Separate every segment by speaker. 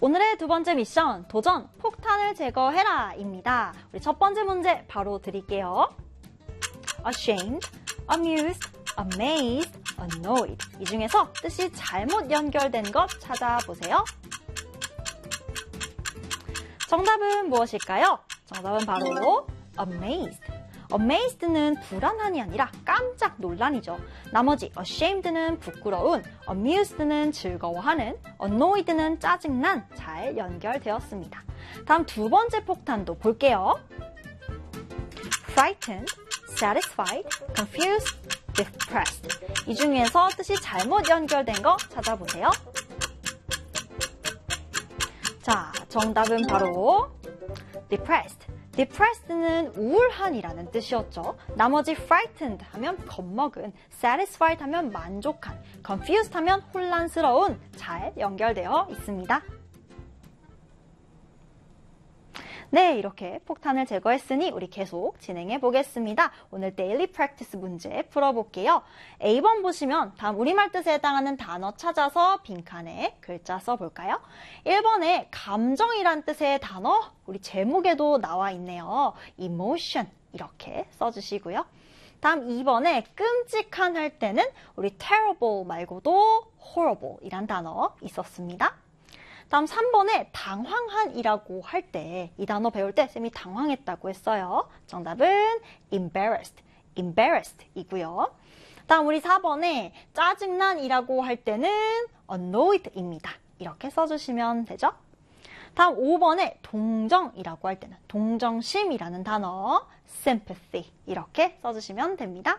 Speaker 1: 오늘의 두 번째 미션, 도전, 폭탄을 제거해라 입니다. 우리 첫 번째 문제 바로 드릴게요. ashamed, amused, amazed, annoyed. 이 중에서 뜻이 잘못 연결된 것 찾아보세요. 정답은 무엇일까요? 정답은 바로 amazed. amazed는 불안한이 아니라 깜짝 놀란이죠. 나머지 ashamed는 부끄러운, amused는 즐거워하는, annoyed는 짜증난 잘 연결되었습니다. 다음 두 번째 폭탄도 볼게요. frightened, satisfied, confused, depressed. 이 중에서 뜻이 잘못 연결된 거 찾아보세요. 자, 정답은 바로 depressed. depressed는 우울한이라는 뜻이었죠. 나머지 frightened 하면 겁먹은, satisfied 하면 만족한, confused 하면 혼란스러운 잘 연결되어 있습니다. 네, 이렇게 폭탄을 제거했으니 우리 계속 진행해 보겠습니다. 오늘 데일리 프랙티스 문제 풀어볼게요. A번 보시면 다음 우리말 뜻에 해당하는 단어 찾아서 빈칸에 글자 써볼까요? 1번에 감정이란 뜻의 단어, 우리 제목에도 나와 있네요. emotion 이렇게 써주시고요. 다음 2번에 끔찍한 할 때는 우리 terrible 말고도 horrible 이란 단어 있었습니다. 다음 3번에 당황한이라고 할 때 이 단어 배울 때 쌤이 당황했다고 했어요. 정답은 embarrassed 이고요. 다음 우리 4번에 짜증난이라고 할 때는 annoyed입니다. 이렇게 써주시면 되죠. 다음 5번에 동정이라고 할 때는 동정심이라는 단어 sympathy 이렇게 써주시면 됩니다.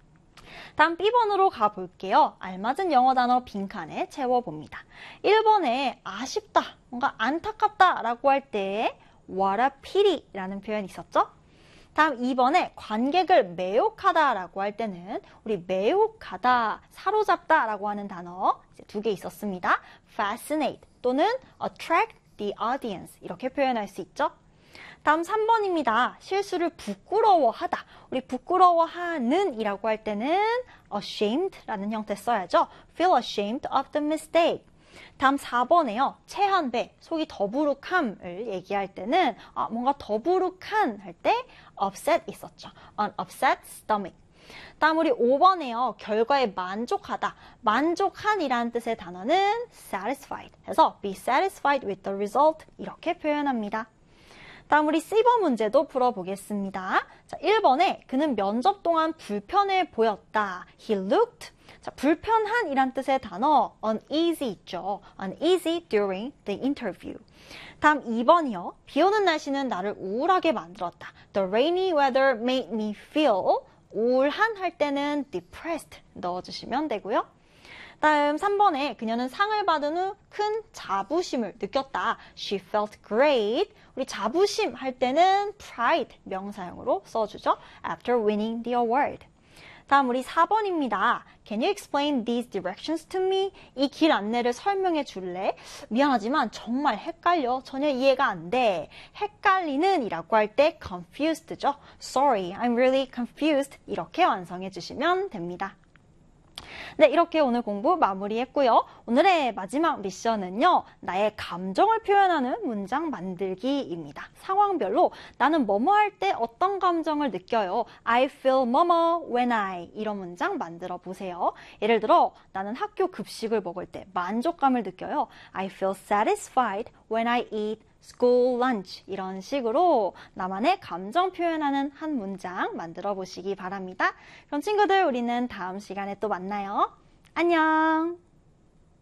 Speaker 1: 다음 B번으로 가볼게요. 알맞은 영어 단어 빈칸에 채워봅니다. 1번에 아쉽다, 뭔가 안타깝다 라고 할 때 what a pity 라는 표현이 있었죠? 다음 2번에 관객을 매혹하다 라고 할 때는 우리 매혹하다, 사로잡다 라고 하는 단어 두 개 있었습니다. fascinate 또는 attract the audience 이렇게 표현할 수 있죠? 다음 3번입니다. 실수를 부끄러워하다. 우리 부끄러워하는 이라고 할 때는 ashamed 라는 형태 써야죠. feel ashamed of the mistake. 다음 4번에요. 체한 배, 속이 더부룩함을 얘기할 때는 뭔가 더부룩한 할 때 upset 있었죠. an upset stomach. 다음 우리 5번에요. 결과에 만족하다. 만족한이라는 뜻의 단어는 satisfied. 해서 be satisfied with the result 이렇게 표현합니다. 다음 우리 C번 문제도 풀어보겠습니다. 자, 1번에 그는 면접 동안 불편해 보였다. He looked. 자, 불편한 이란 뜻의 단어 uneasy 있죠. uneasy during the interview. 다음 2번이요. 비 오는 날씨는 나를 우울하게 만들었다. The rainy weather made me feel. 우울한 할 때는 depressed 넣어주시면 되고요. 다음 3번에 그녀는 상을 받은 후 큰 자부심을 느꼈다. She felt great. 우리 자부심 할 때는 pride 명사형으로 써주죠. After winning the award. 다음 우리 4번입니다. Can you explain these directions to me? 이 길 안내를 설명해 줄래? 미안하지만 정말 헷갈려. 전혀 이해가 안 돼. 헷갈리는 이라고 할 때 confused죠. Sorry, I'm really confused. 이렇게 완성해 주시면 됩니다. 네, 이렇게 오늘 공부 마무리했고요. 오늘의 마지막 미션은요. 나의 감정을 표현하는 문장 만들기입니다. 상황별로 나는 뭐뭐 할 때 어떤 감정을 느껴요. I feel 뭐뭐 when I 이런 문장 만들어 보세요. 예를 들어 나는 학교 급식을 먹을 때 만족감을 느껴요. I feel satisfied when I eat school lunch 이런 식으로 나만의 감정 표현하는 한 문장 만들어 보시기 바랍니다. 그럼 친구들 우리는 다음 시간에 또 만나요. 안녕.